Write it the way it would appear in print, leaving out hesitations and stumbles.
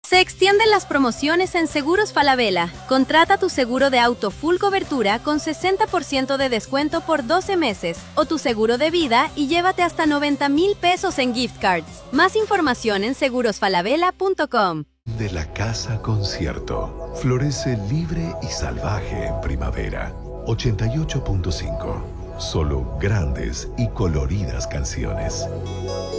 Se extienden las promociones en Seguros Falabella. Contrata tu seguro de auto full cobertura con 60% de descuento por 12 meses o tu seguro de vida y llévate hasta 90,000 pesos en gift cards. Más información en segurosfalabella.com. De la Casa Concierto. Florece libre y salvaje en primavera. 88.5. Solo grandes y coloridas canciones.